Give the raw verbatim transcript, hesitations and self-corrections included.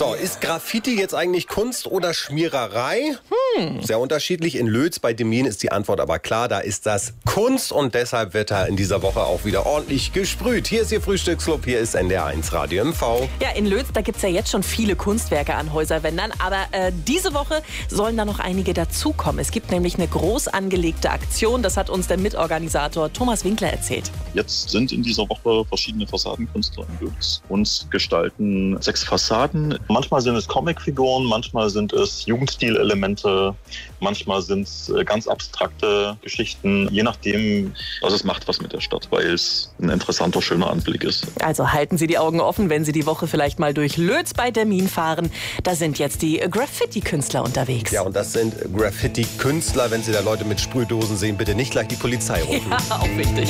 So, ist Graffiti jetzt eigentlich Kunst oder Schmiererei? Hm. Sehr unterschiedlich. In Lötz bei Demmin ist die Antwort aber klar, da ist das Kunst und deshalb wird da in dieser Woche auch wieder ordentlich gesprüht. Hier ist Ihr Frühstücksclub, hier ist N D R eins Radio M V. Ja, in Lötz, da gibt es ja jetzt schon viele Kunstwerke an Häuserwändern, aber äh, diese Woche sollen da noch einige dazukommen. Es gibt nämlich eine groß angelegte Aktion, das hat uns der Mitorganisator Thomas Winkler erzählt. Jetzt sind in dieser Woche verschiedene Fassadenkünstler in Lötz und gestalten sechs Fassaden. Manchmal sind es Comicfiguren, manchmal sind es Jugendstilelemente, manchmal sind es ganz abstrakte Geschichten, je nachdem, was es macht, was mit der Stadt, weil es ein interessanter, schöner Anblick ist. Also halten Sie die Augen offen, wenn Sie die Woche vielleicht mal durch Lötz bei Demmin fahren. Da sind jetzt die Graffiti-Künstler unterwegs. Ja, und das sind Graffiti-Künstler. Wenn Sie da Leute mit Sprühdosen sehen, bitte nicht gleich die Polizei rufen. Ja, auch wichtig.